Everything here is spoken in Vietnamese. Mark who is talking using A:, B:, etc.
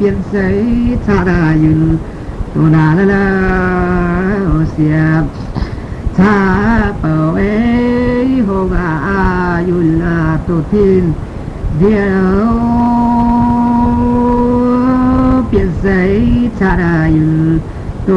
A: biển giấy cha đà yun tu na la la ô xiêm cha bảo ấy hồ gà yun là tu tin điều biển giấy cha đà yun